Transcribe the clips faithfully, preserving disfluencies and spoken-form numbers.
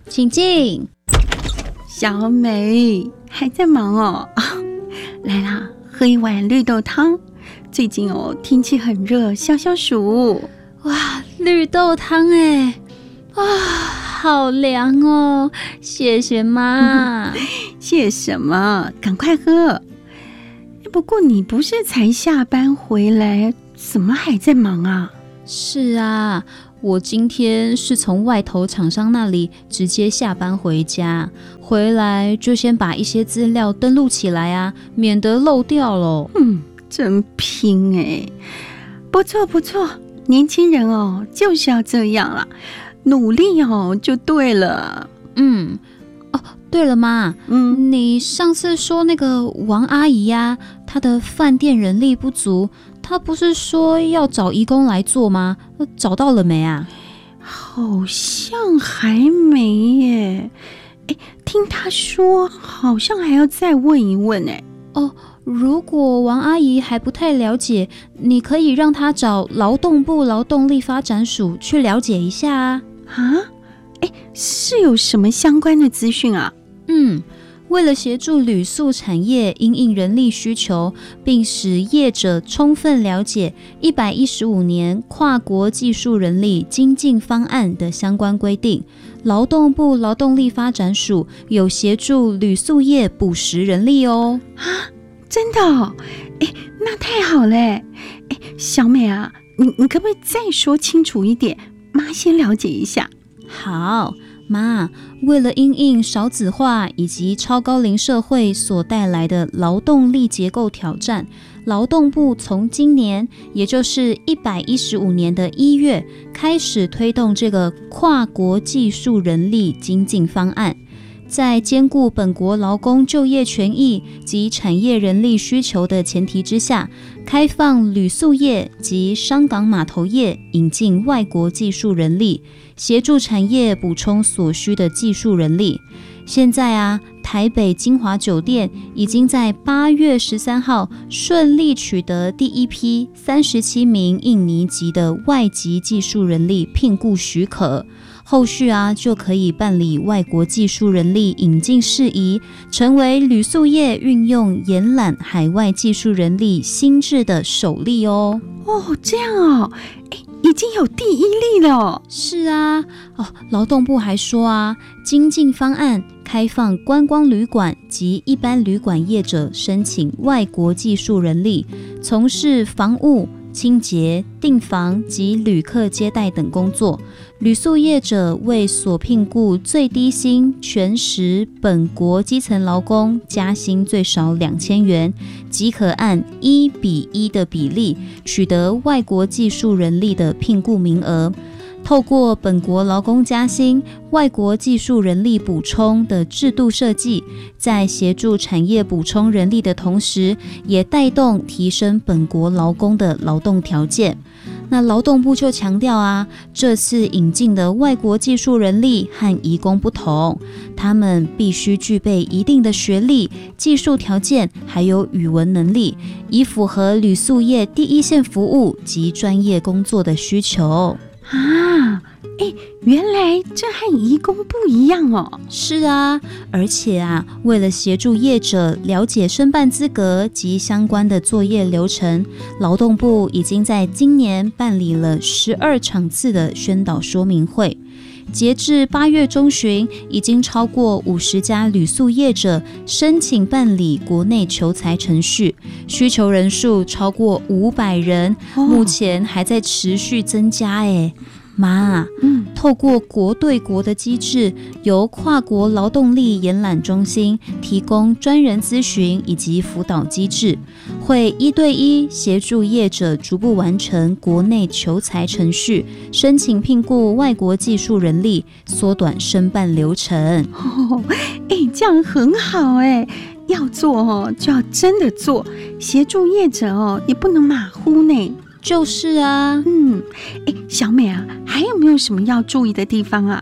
请进。 小美还在忙哦，来啦，喝一碗绿豆汤。最近哦，天气很热，消消暑。 哇，绿豆汤哎，哇，好凉哦！谢谢妈。 谢什么？赶快喝。不过你不是才下班回来，怎么还在忙啊？ 是啊，我今天是从外头厂商那里直接下班回家，回来就先把一些资料登录起来啊，免得漏掉了。 嗯，真拼哎，不错不错，年轻人哦就是要这样啦，努力哦就对了。 嗯，哦，对了妈，嗯，你上次说那个王阿姨呀、啊，她的饭店人力不足，她不是说要找移工来做吗？找到了没啊？ 好像还没耶。哎，听她说好像还要再问一问哎。 哦，如果王阿姨还不太了解，你可以让她找劳动部劳动力发展署去了解一下啊。 啊？哎，是有什么相关的资讯啊？ 嗯，为了协助旅宿产业因应人力需求，并使业者充分了解一百一十五年跨国技术人力精进方案的相关规定，劳动部劳动力发展署有协助旅宿业补实人力哦。 啊，真的哦？哎，那太好了。哎，小美啊，你你可不可以再说清楚一点？妈先了解一下。 好，妈，为了因应少子化以及超高龄社会所带来的劳动力结构挑战，劳动部从今年，也就是一百一十五年的一月开始推动这个跨国技术人力精进方案，在兼顾本国劳工就业权益及产业人力需求的前提之下，开放旅宿业及商港码头业引进外国技术人力，协助产业补充所需的技术人力。现在啊，台北金华酒店已经在八月十三号顺利取得第一批三十七名印尼籍的外籍技术人力聘雇许可，后续啊就可以办理外国技术人力引进事宜，成为旅宿业运用延揽海外技术人力新制的首例哦。 哦，这样哦，哎，已经有第一例了哦。 是啊，哦，劳动部还说啊，精进方案开放观光旅馆及一般旅馆业者申请外国技术人力，从事房务、清洁、订房及旅客接待等工作。旅宿业者为所聘雇最低薪全时本国基层劳工加薪最少两千元，即可按一比一的比例取得外国技术人力的聘雇名额。透过本国劳工加薪、外国技术人力补充的制度设计，在协助产业补充人力的同时，也带动提升本国劳工的劳动条件。那劳动部就强调啊，这次引进的外国技术人力和移工不同，他们必须具备一定的学历、技术条件，还有语文能力，以符合旅宿业第一线服务及专业工作的需求。 啊，哎，原来这和移工不一样哦。 是啊，而且啊，为了协助业者了解申办资格及相关的作业流程，劳动部已经在今年办理了十二场次的宣导说明会。截至八月中旬，已经超过五十家旅宿业者申请办理国内求才程序，需求人数超过五百人，哦、目前还在持续增加耶。妈，嗯，透过国对国的机制，由跨国劳动力延揽中心提供专人咨询以及辅导机制，会一对一协助业者逐步完成国内求才程序，申请聘雇外国技术人力，缩短申办流程。 哦，哎，这样很好哎，要做哦就要真的做，协助业者哦也不能马虎呢。 就是啊， 嗯，哎，小美啊，还有没有什么要注意的地方啊？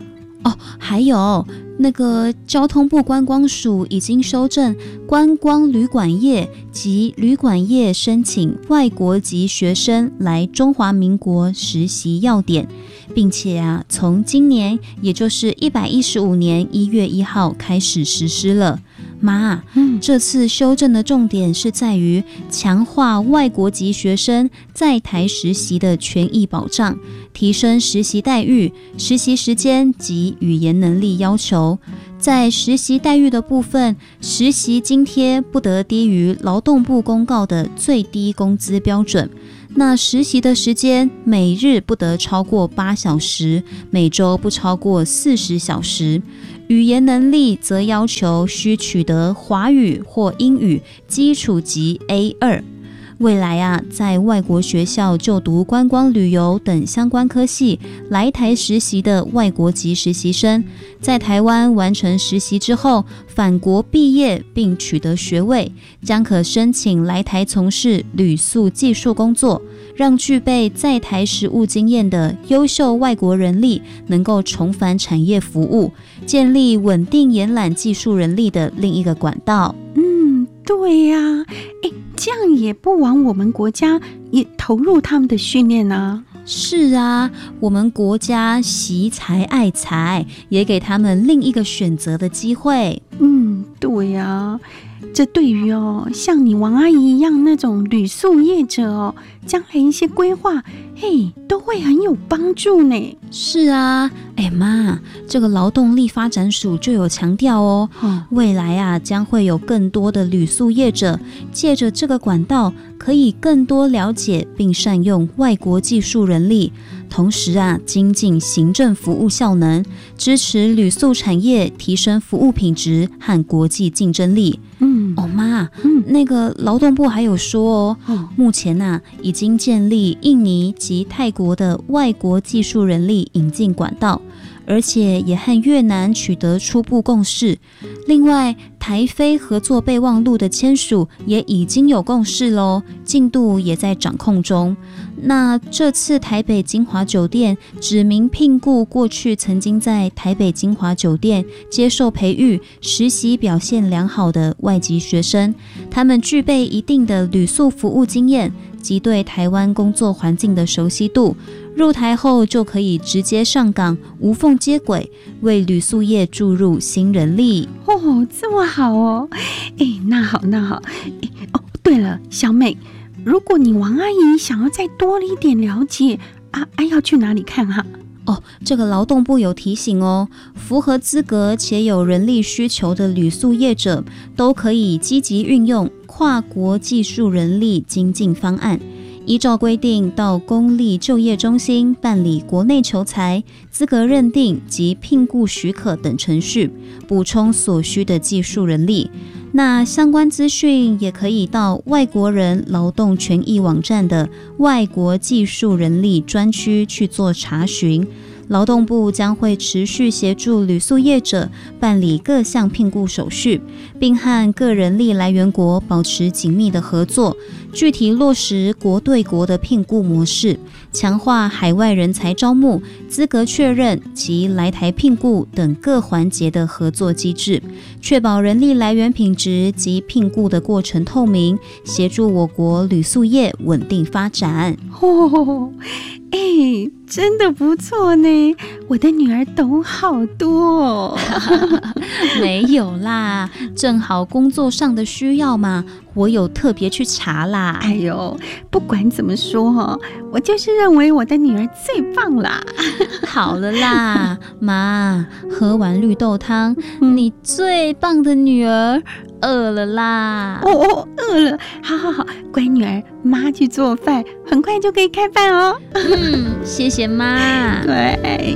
哦，还有那个交通部观光署已经修正观光旅馆业及旅馆业申请外国籍学生来中华民国实习要点，并且啊，从今年也就是一百一十五年一月一号开始实施了。妈，嗯，这次修正的重点是在于强化外国籍学生在台实习的权益保障，提升实习待遇、实习时间及语言能力要求。在实习待遇的部分，实习津贴不得低于劳动部公告的最低工资标准。那实习的时间每日不得超过八小时，每周不超过四十小时。语言能力则要求需取得华语或英语基础级 A 二。未来啊，在外国学校就读观光旅游等相关科系来台实习的外国籍实习生，在台湾完成实习之后返国毕业并取得学位，将可申请来台从事旅宿技术工作，让具备在台实务经验的优秀外国人力能够重返产业服务，建立稳定延揽技术人力的另一个管道。 嗯，对呀、啊，哎，这样也不枉我们国家也投入他们的训练啊。 是啊，我们国家惜才爱才，也给他们另一个选择的机会。 嗯，对呀、啊，这对于哦，像你王阿姨一样那种旅宿业者哦，将来一些规划，嘿，都会很有帮助呢。 是啊，哎妈，这个劳动力发展署就有强调哦，嗯、未来啊将会有更多的旅宿业者借着这个管道，可以更多了解并善用外国技术人力，同时啊精进行政服务效能，支持旅宿产业提升服务品质和国际竞争力。嗯，哦妈，嗯，那个劳动部还有说哦，哦目前啊已经建立印尼及泰国的外国技术人力引进管道，而且也和越南取得初步共识。另外，台菲合作备忘录的签署也已经有共识咯，进度也在掌控中。那这次台北金华酒店指名聘雇过去曾经在台北金华酒店接受培育、实习表现良好的外籍学生，他们具备一定的旅宿服务经验及对台湾工作环境的熟悉度，入台后就可以直接上岗，无缝接轨，为旅宿业注入新人力。 哦，这么好哦！哎，那好，那好。哎，哦，对了，小美，如果你王阿姨想要再多一点了解啊，啊要去哪里看哈？ 哦，这个劳动部有提醒哦，符合资格且有人力需求的旅宿业者，都可以积极运用跨国技术人力精进方案。依照规定到公立就业中心办理国内求才、资格认定及聘雇许可等程序，补充所需的技术人力。那相关资讯也可以到外国人劳动权益网站的外国技术人力专区去做查询。劳动部将会持续协助旅宿业者办理各项聘雇手续，并和各人力来源国保持紧密的合作，具体落实国对国的聘雇模式，强化海外人才招募、资格确认及来台聘雇等各环节的合作机制，确保人力来源品质及聘雇的过程透明，协助我国旅宿业稳定发展。 哦，哎，真的不错呢，我的女儿懂好多哦。 没有啦，正好工作上的需要嘛，我有特别去查啦。 哎呦，不管怎么说哦，我就是认为我的女儿最棒啦。 好了啦，妈，喝完绿豆汤，嗯、你最棒的女儿饿了啦。 哦哦，饿了，好好好，乖女儿，妈去做饭，很快就可以开饭哦。 嗯，谢谢妈。 对。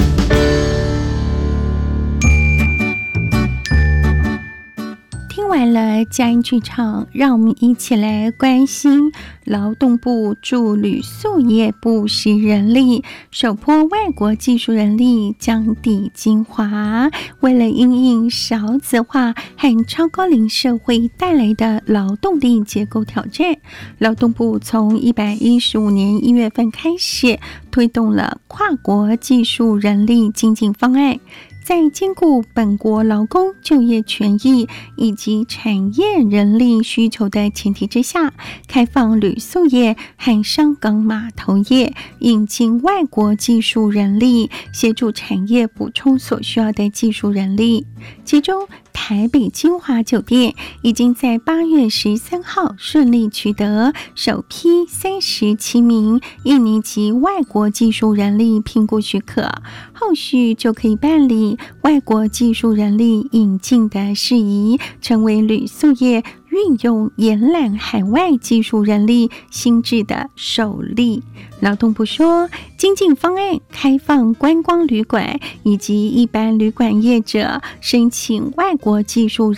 听完了佳音剧场，让我们一起来关心劳动部驻旅宿业部实人力首波外国技术人力将抵金华。为了因应少子化和超高龄社会带来的劳动力结构挑战，劳动部从一百一十五年一月份开始推动了跨国技术人力精进方案。 在兼顾本国劳工就业权益以及产业人力需求的前提之下，开放旅宿业和商港码头业，引进外国技术人力，协助产业补充所需要的技术人力。其中台北金华酒店已经在八月十三号顺利取得首批三十七名印尼籍外国技术人力聘雇许可，后续就可以办理外国技术人力引进的事宜，成为旅宿业运用延揽海外技术人力新制的首例。劳动部说，精进方案开放观光旅馆以及一般旅馆业者申请外国技术